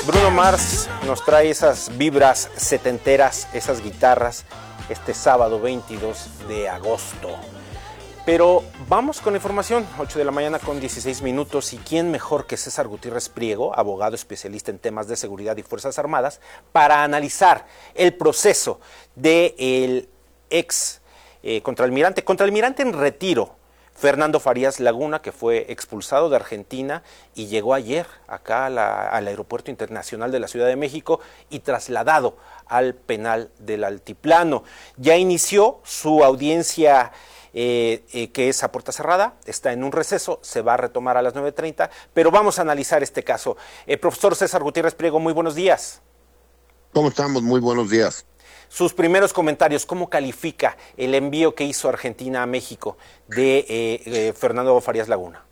Bruno Mars nos trae esas vibras setenteras, esas guitarras, este sábado 22 de agosto. Pero vamos con la información, 8 de la mañana con 16 minutos, y quién mejor que César Gutiérrez Priego, abogado especialista en temas de seguridad y Fuerzas Armadas, para analizar el proceso del ex contraalmirante en retiro, Fernando Farías Laguna, que fue expulsado de Argentina y llegó ayer acá al Aeropuerto Internacional de la Ciudad de México y trasladado al penal del Altiplano. Ya inició su audiencia que es a puerta cerrada, está en un receso, se va a retomar a las 9:30, pero vamos a analizar este caso. Profesor César Gutiérrez Priego, muy buenos días. ¿Cómo estamos? Muy buenos días. Sus primeros comentarios, ¿cómo califica el envío que hizo Argentina a México de Fernando Farías Laguna?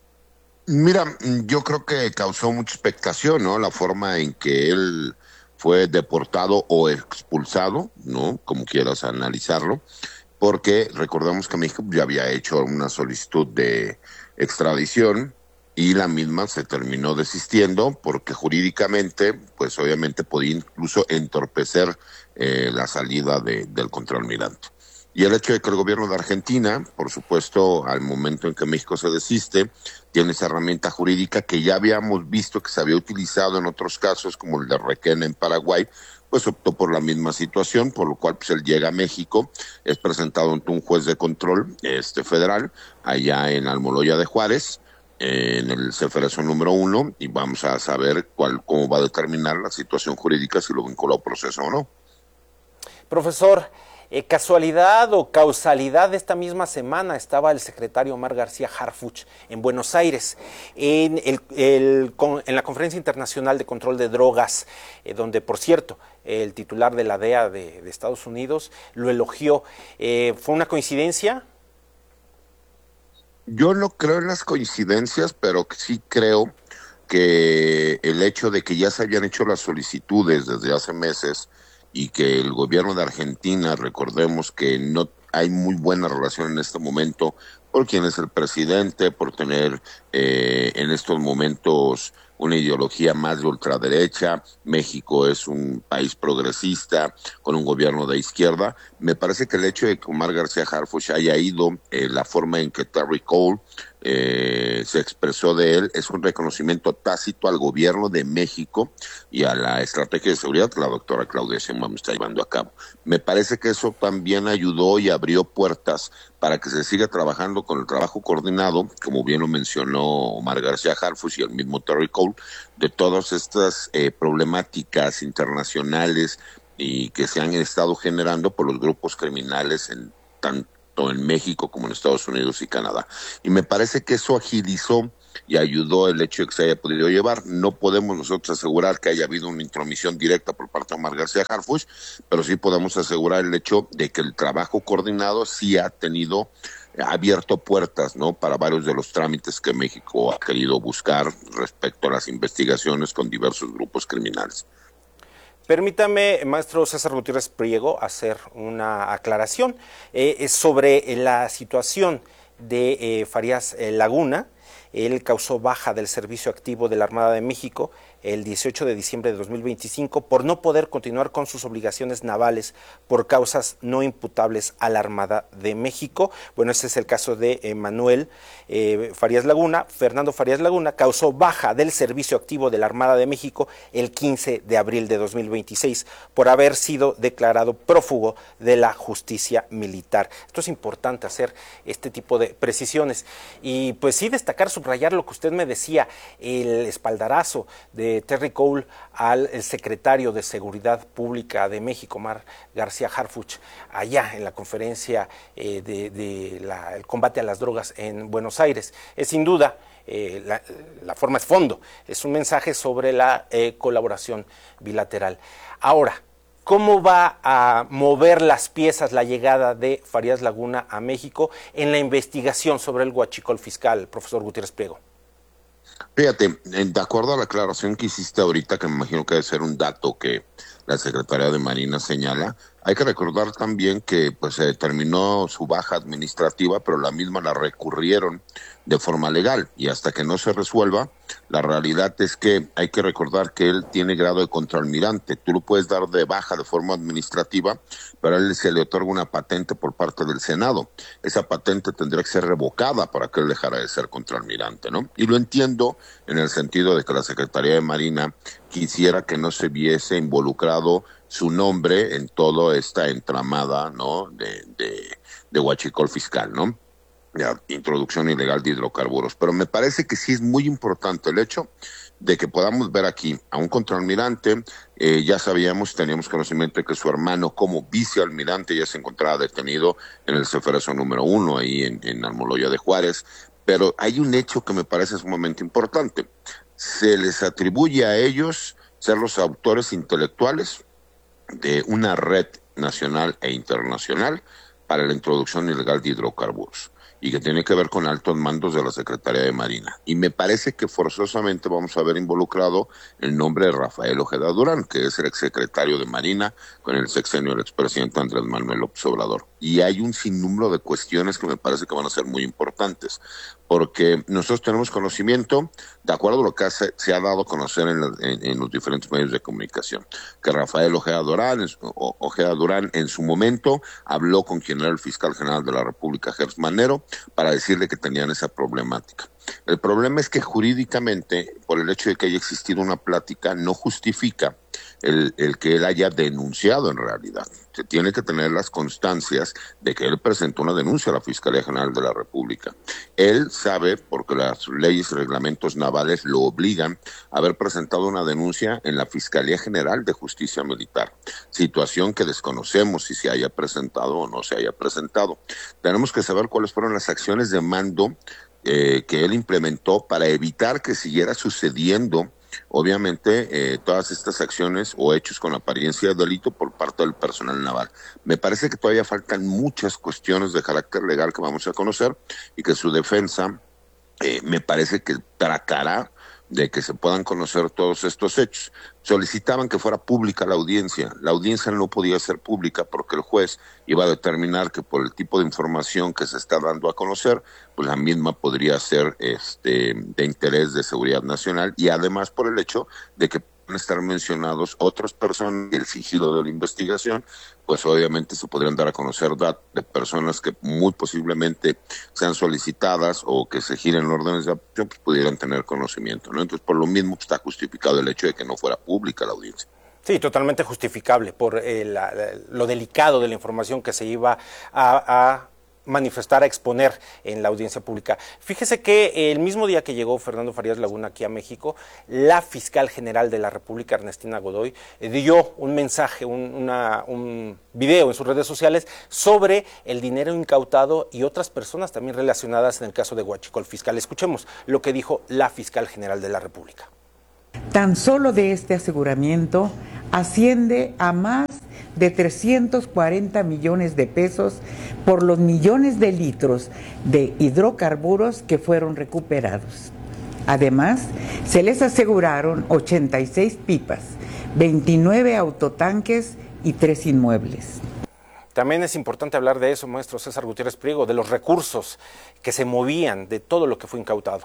Mira, yo creo que causó mucha expectación, ¿no? La forma en que él fue deportado o expulsado, ¿no? Como quieras analizarlo, porque recordamos que México ya había hecho una solicitud de extradición y la misma se terminó desistiendo porque jurídicamente, pues obviamente podía incluso entorpecer la salida del contraalmirante. Y el hecho de que el gobierno de Argentina, por supuesto, al momento en que México se desiste, tiene esa herramienta jurídica que ya habíamos visto que se había utilizado en otros casos, como el de Requena en Paraguay, pues optó por la misma situación, por lo cual pues él llega a México, es presentado ante un juez de control federal, allá en Almoloya de Juárez, en el Ceferezo número 1, y vamos a saber cómo va a determinar la situación jurídica, si lo vinculó a proceso o no. Profesor, ¿casualidad o causalidad? Esta misma semana estaba el secretario Omar García Harfuch en Buenos Aires, en la Conferencia Internacional de Control de Drogas, donde, por cierto, el titular de la DEA de Estados Unidos lo elogió. ¿Fue una coincidencia? Yo no creo en las coincidencias, pero sí creo que el hecho de que ya se habían hecho las solicitudes desde hace meses y que el gobierno de Argentina, recordemos que no hay muy buena relación en este momento por quién es el presidente, por tener en estos momentos una ideología más de ultraderecha. México es un país progresista con un gobierno de izquierda. Me parece que el hecho de que Omar García Harfuch haya ido, la forma en que Terry Cole se expresó de él, es un reconocimiento tácito al gobierno de México y a la estrategia de seguridad que la doctora Claudia Sheinbaum está llevando a cabo. Me parece que eso también ayudó y abrió puertas para que se siga trabajando con el trabajo coordinado, como bien lo mencionó Omar García Harfuch y el mismo Terry Cole, de todas estas problemáticas internacionales y que se han estado generando por los grupos criminales tanto en México como en Estados Unidos y Canadá. Y me parece que eso agilizó y ayudó el hecho de que se haya podido llevar. No podemos nosotros asegurar que haya habido una intromisión directa por parte de Omar García Harfuch, pero sí podemos asegurar el hecho de que el trabajo coordinado sí ha abierto puertas, ¿no?, para varios de los trámites que México ha querido buscar respecto a las investigaciones con diversos grupos criminales. Permítame, maestro César Gutiérrez Priego, hacer una aclaración sobre la situación de Farías Laguna. Él causó baja del servicio activo de la Armada de México el 18 de diciembre de 2025 por no poder continuar con sus obligaciones navales por causas no imputables a la Armada de México. Bueno, ese es el caso de Manuel Farías Laguna. Fernando Farías Laguna causó baja del servicio activo de la Armada de México el 15 de abril de 2026 por haber sido declarado prófugo de la justicia militar. Esto es importante, hacer este tipo de precisiones. Y pues sí, destacar, subrayar lo que usted me decía, el espaldarazo de Terry Cole al secretario de Seguridad Pública de México, Omar García Harfuch, allá en la conferencia el combate a las drogas en Buenos Aires. Es sin duda, la forma es fondo, es un mensaje sobre la colaboración bilateral. Ahora, ¿cómo va a mover las piezas la llegada de Farías Laguna a México en la investigación sobre el huachicol fiscal, profesor Gutiérrez Priego? Fíjate, de acuerdo a la aclaración que hiciste ahorita, que me imagino que debe ser un dato que la Secretaría de Marina señala. Hay que recordar también que pues se terminó su baja administrativa, pero la misma la recurrieron de forma legal, y hasta que no se resuelva, la realidad es que hay que recordar que él tiene grado de contraalmirante. Tú lo puedes dar de baja de forma administrativa, pero a él se le otorga una patente por parte del Senado. Esa patente tendría que ser revocada para que él dejara de ser contraalmirante, ¿no? Y lo entiendo en el sentido de que la Secretaría de Marina quisiera que no se viese involucrado su nombre en toda esta entramada, ¿no?, de huachicol fiscal, ¿no?, de introducción ilegal de hidrocarburos. Pero me parece que sí es muy importante el hecho de que podamos ver aquí a un contraalmirante. Ya sabíamos, teníamos conocimiento de que su hermano como vicealmirante ya se encontraba detenido en el Ceferezo número 1, ahí en Almoloya de Juárez. Pero hay un hecho que me parece sumamente importante. Se les atribuye a ellos ser los autores intelectuales de una red nacional e internacional para la introducción ilegal de hidrocarburos, y que tiene que ver con altos mandos de la Secretaría de Marina. Y me parece que forzosamente vamos a ver involucrado el nombre de Rafael Ojeda Durán, que es el exsecretario de Marina con el sexenio del expresidente Andrés Manuel López Obrador. Y hay un sinnúmero de cuestiones que me parece que van a ser muy importantes, porque nosotros tenemos conocimiento, de acuerdo a lo que se ha dado a conocer en los diferentes medios de comunicación, que Rafael Ojeda Durán en su momento habló con quien era el fiscal general de la República, Gers Manero, para decirle que tenían esa problemática. El problema es que jurídicamente, por el hecho de que haya existido una plática, no justifica el que él haya denunciado en realidad. Se tiene que tener las constancias de que él presentó una denuncia a la Fiscalía General de la República. Él sabe, porque las leyes y reglamentos navales lo obligan, a haber presentado una denuncia en la Fiscalía General de Justicia Militar, situación que desconocemos si se haya presentado o no se haya presentado. Tenemos que saber cuáles fueron las acciones de mando que él implementó para evitar que siguiera sucediendo, obviamente, todas estas acciones o hechos con apariencia de delito por parte del personal naval. Me parece que todavía faltan muchas cuestiones de carácter legal que vamos a conocer, y que su defensa me parece que tratará de que se puedan conocer todos estos hechos. Solicitaban que fuera pública la audiencia. La audiencia no podía ser pública porque el juez iba a determinar que por el tipo de información que se está dando a conocer, pues la misma podría ser de interés de seguridad nacional, y además por el hecho de que pueden estar mencionados otras personas, el sigilo de la investigación, pues obviamente se podrían dar a conocer datos de personas que muy posiblemente sean solicitadas o que se giren órdenes de aprehensión, pues pudieran tener conocimiento, ¿no? Entonces, por lo mismo está justificado el hecho de que no fuera pública la audiencia. Sí, totalmente justificable por lo delicado de la información que se iba a manifestar, a exponer en la audiencia pública. Fíjese que el mismo día que llegó Fernando Farías Laguna aquí a México, la fiscal general de la República, Ernestina Godoy, dio un mensaje, un video en sus redes sociales sobre el dinero incautado y otras personas también relacionadas en el caso de huachicol fiscal. Escuchemos lo que dijo la fiscal general de la República. Tan solo de este aseguramiento asciende a más de 340 millones de pesos por los millones de litros de hidrocarburos que fueron recuperados. Además, se les aseguraron 86 pipas, 29 autotanques y 3 inmuebles. También es importante hablar de eso, maestro César Gutiérrez Priego, de los recursos que se movían, de todo lo que fue incautado.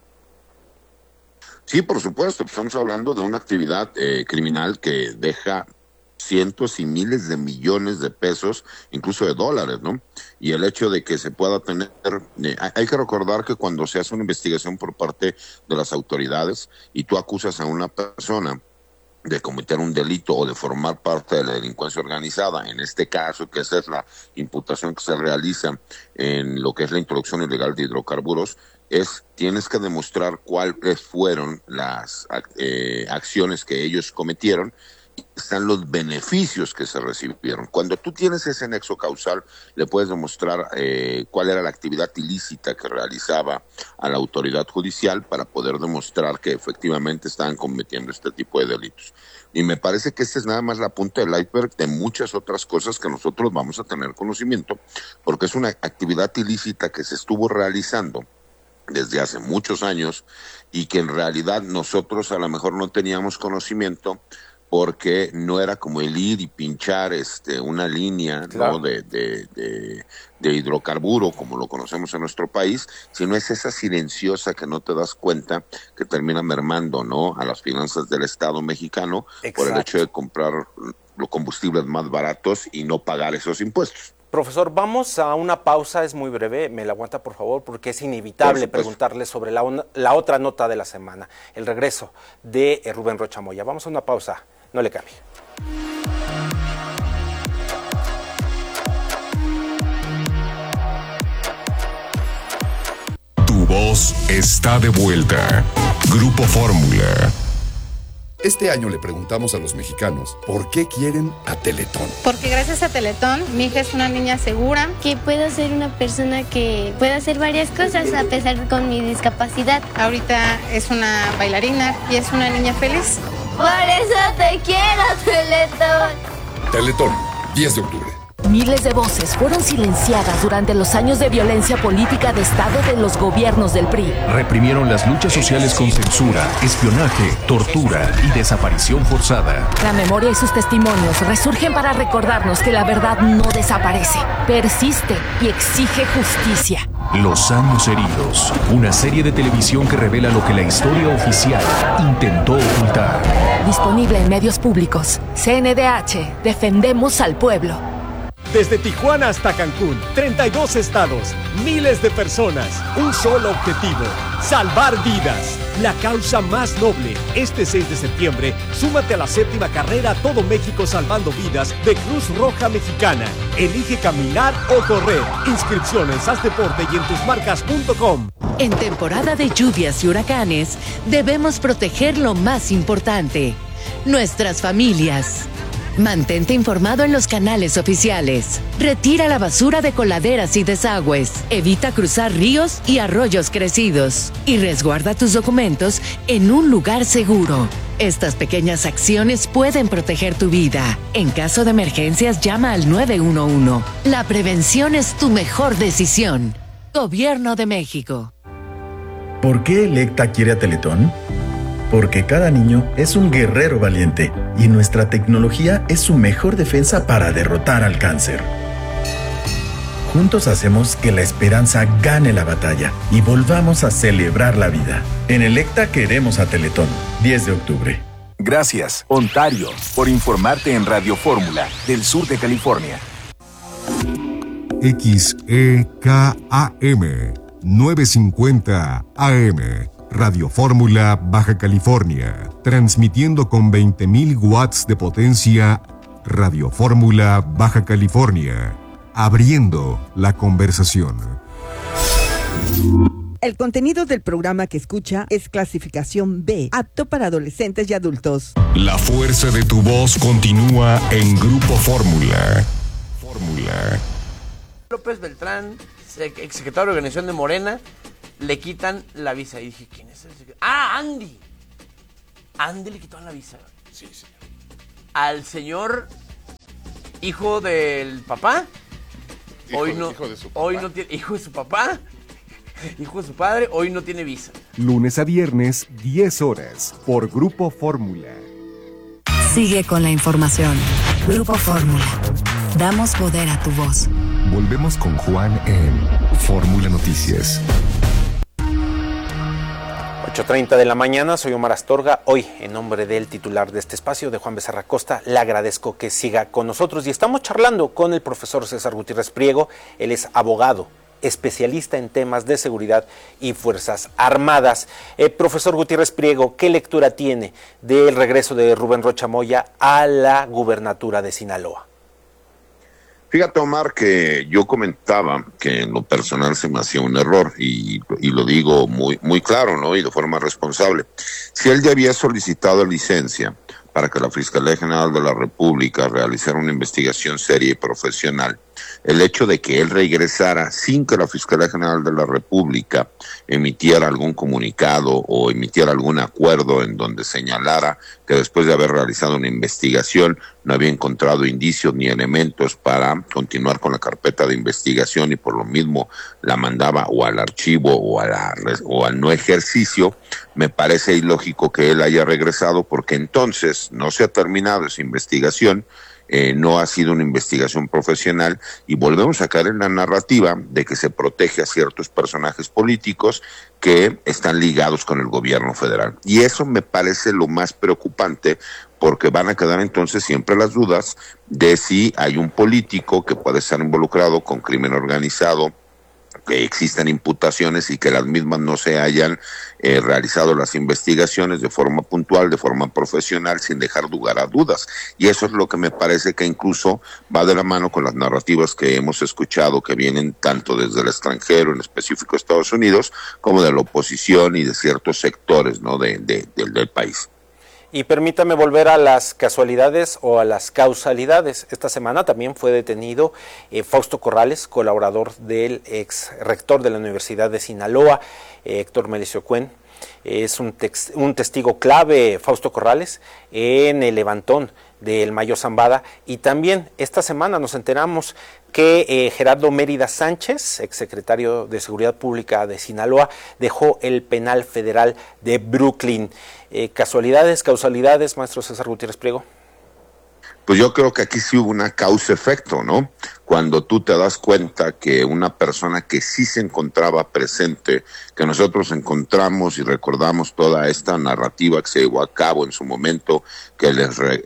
Sí, por supuesto, estamos hablando de una actividad criminal que deja cientos y miles de millones de pesos, incluso de dólares, ¿no? Y el hecho de que se pueda tener, hay que recordar que cuando se hace una investigación por parte de las autoridades y tú acusas a una persona de cometer un delito o de formar parte de la delincuencia organizada, en este caso, que esa es la imputación que se realiza en lo que es la introducción ilegal de hidrocarburos, tienes que demostrar cuáles fueron las acciones que ellos cometieron, y están los beneficios que se recibieron. Cuando tú tienes ese nexo causal, le puedes demostrar cuál era la actividad ilícita que realizaba a la autoridad judicial para poder demostrar que efectivamente estaban cometiendo este tipo de delitos. Y me parece que esta es nada más la punta del iceberg de muchas otras cosas que nosotros vamos a tener conocimiento, porque es una actividad ilícita que se estuvo realizando desde hace muchos años y que en realidad nosotros a lo mejor no teníamos conocimiento porque no era como el ir y pinchar una línea, claro, ¿no? de hidrocarburo, como lo conocemos en nuestro país, sino es esa silenciosa que no te das cuenta, que termina mermando, ¿no?, a las finanzas del Estado mexicano. Exacto. Por el hecho de comprar los combustibles más baratos y no pagar esos impuestos. Profesor, vamos a una pausa, es muy breve, me la aguanta por favor, porque es inevitable preguntarle sobre la otra nota de la semana, el regreso de Rubén Rocha Moya. Vamos a una pausa, no le cambie. Tu voz está de vuelta. Grupo Fórmula. Este año le preguntamos a los mexicanos por qué quieren a Teletón. Porque gracias a Teletón, mi hija es una niña segura. Que puedo ser una persona que pueda hacer varias cosas a pesar con mi discapacidad. Ahorita es una bailarina y es una niña feliz. Por eso te quiero, Teletón. Teletón, 10 de octubre. Miles de voces fueron silenciadas durante los años de violencia política de Estado de los gobiernos del PRI. Reprimieron las luchas sociales con censura, espionaje, tortura y desaparición forzada. La memoria y sus testimonios resurgen para recordarnos que la verdad no desaparece, persiste y exige justicia. Los años heridos, una serie de televisión que revela lo que la historia oficial intentó ocultar. Disponible en medios públicos. CNDH, defendemos al pueblo. Desde Tijuana hasta Cancún, 32 estados, miles de personas, un solo objetivo, salvar vidas. La causa más noble. Este 6 de septiembre, súmate a la 7ª carrera Todo México Salvando Vidas de Cruz Roja Mexicana. Elige caminar o correr. Inscripción en sasdeporte y en tusmarcas.com. En temporada de lluvias y huracanes, debemos proteger lo más importante, nuestras familias. Mantente informado en los canales oficiales. Retira la basura de coladeras y desagües. Evita cruzar ríos y arroyos crecidos. Y resguarda tus documentos en un lugar seguro. Estas pequeñas acciones pueden proteger tu vida. En caso de emergencias, llama al 911. La prevención es tu mejor decisión. Gobierno de México. ¿Por qué Electa quiere a Teletón? Porque cada niño es un guerrero valiente y nuestra tecnología es su mejor defensa para derrotar al cáncer. Juntos hacemos que la esperanza gane la batalla y volvamos a celebrar la vida. En Electa queremos a Teletón, 10 de octubre. Gracias, Ontario, por informarte en Radio Fórmula del sur de California. XEKAM 950 AM. Radio Fórmula, Baja California, transmitiendo con 20.000 watts de potencia. Radio Fórmula, Baja California, abriendo la conversación. El contenido del programa que escucha es clasificación B, apto para adolescentes y adultos. La fuerza de tu voz continúa en Grupo Fórmula. Fórmula. López Beltrán, exsecretario de Organización de Morena, le quitan la visa. Y dije, ¿quién es el secretario? ¡Ah, Andy! Andy le quitó la visa. Sí, señor. Al señor hijo del papá. Hijo de su papá. Hoy no tiene, hijo de su papá. Hijo de su padre, hoy no tiene visa. Lunes a viernes, 10 horas, por Grupo Fórmula. Sigue con la información. Grupo Fórmula. Damos poder a tu voz. Volvemos con Juan en Fórmula Noticias. 8:30 de la mañana, soy Omar Astorga. Hoy, en nombre del titular de este espacio, de Juan Becerra Costa, le agradezco que siga con nosotros y estamos charlando con el profesor César Gutiérrez Priego. Él es abogado, especialista en temas de seguridad y Fuerzas Armadas. Profesor Gutiérrez Priego, ¿qué lectura tiene del regreso de Rubén Rocha Moya a la gubernatura de Sinaloa? Fíjate, Omar, que yo comentaba que en lo personal se me hacía un error y lo digo muy claro, ¿no? Y de forma responsable. Si él ya había solicitado licencia para que la Fiscalía General de la República realizara una investigación seria y profesional, el hecho de que él regresara sin que la Fiscalía General de la República emitiera algún comunicado o emitiera algún acuerdo en donde señalara que después de haber realizado una investigación no había encontrado indicios ni elementos para continuar con la carpeta de investigación y por lo mismo la mandaba o al archivo o al no ejercicio, me parece ilógico que él haya regresado, porque entonces no se ha terminado esa investigación, no ha sido una investigación profesional y volvemos a caer en la narrativa de que se protege a ciertos personajes políticos que están ligados con el gobierno federal. Y eso me parece lo más preocupante, porque van a quedar entonces siempre las dudas de si hay un político que puede estar involucrado con crimen organizado, que existan imputaciones y que las mismas no se hayan realizado las investigaciones de forma puntual, de forma profesional, sin dejar lugar a dudas. Y eso es lo que me parece que incluso va de la mano con las narrativas que hemos escuchado, que vienen tanto desde el extranjero, en específico Estados Unidos, como de la oposición y de ciertos sectores, ¿no?, del país. Y permítame volver a las casualidades o a las causalidades. Esta semana también fue detenido Fausto Corrales, colaborador del ex rector de la Universidad de Sinaloa, Héctor Melesio Cuen. Es un testigo clave, Fausto Corrales, en el levantón del Mayo Zambada. Y también esta semana nos enteramos que Gerardo Mérida Sánchez, exsecretario de Seguridad Pública de Sinaloa, dejó el penal federal de Brooklyn. ¿Casualidades, causalidades, maestro César Gutiérrez Priego? Pues yo creo que aquí sí hubo una causa-efecto, ¿no? Cuando tú te das cuenta que una persona que sí se encontraba presente, que nosotros encontramos y recordamos toda esta narrativa que se llevó a cabo en su momento, que el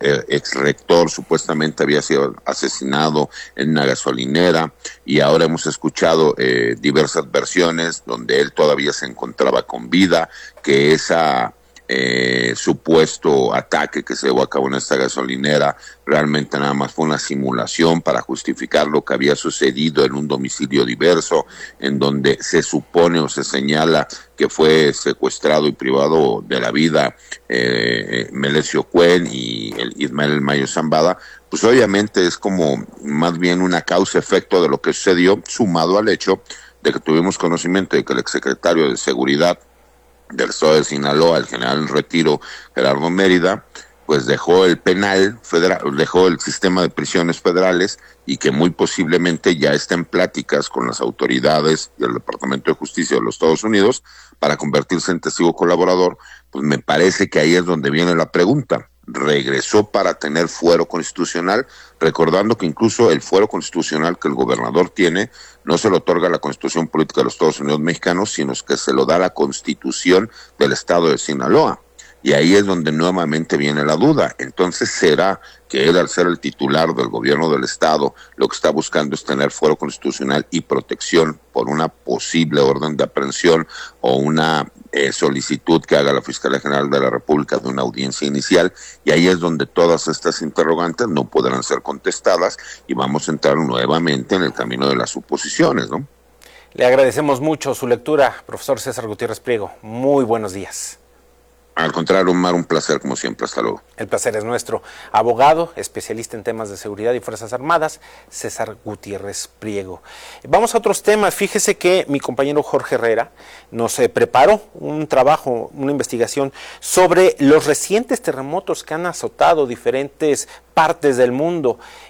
ex rector supuestamente había sido asesinado en una gasolinera, y ahora hemos escuchado diversas versiones donde él todavía se encontraba con vida, que esa supuesto ataque que se llevó a cabo en esta gasolinera realmente nada más fue una simulación para justificar lo que había sucedido en un domicilio diverso, en donde se supone o se señala que fue secuestrado y privado de la vida Melesio Cuen y el Ismael Mayo Zambada. Pues obviamente es como más bien una causa-efecto de lo que sucedió, sumado al hecho de que tuvimos conocimiento de que el exsecretario de Seguridad del Estado de Sinaloa, el general en retiro Gerardo Mérida, pues dejó el penal federal, dejó el sistema de prisiones federales, y que muy posiblemente ya está en pláticas con las autoridades del Departamento de Justicia de los Estados Unidos para convertirse en testigo colaborador. Pues me parece que ahí es donde viene la pregunta. Regresó para tener fuero constitucional, recordando que incluso el fuero constitucional que el gobernador tiene no se lo otorga la Constitución Política de los Estados Unidos Mexicanos, sino que se lo da la Constitución del Estado de Sinaloa. Y ahí es donde nuevamente viene la duda. Entonces, ¿será que él, al ser el titular del gobierno del Estado, lo que está buscando es tener fuero constitucional y protección por una posible orden de aprehensión o una solicitud que haga la Fiscalía General de la República de una audiencia inicial? Y ahí es donde todas estas interrogantes no podrán ser contestadas y vamos a entrar nuevamente en el camino de las suposiciones, ¿no? Le agradecemos mucho su lectura, profesor César Gutiérrez Priego. Muy buenos días. Al contrario, Omar, un placer como siempre. Hasta luego. El placer es nuestro. Abogado, especialista en temas de seguridad y Fuerzas Armadas, César Gutiérrez Priego. Vamos a otros temas. Fíjese que mi compañero Jorge Herrera nos preparó un trabajo, una investigación sobre los recientes terremotos que han azotado diferentes partes del mundo.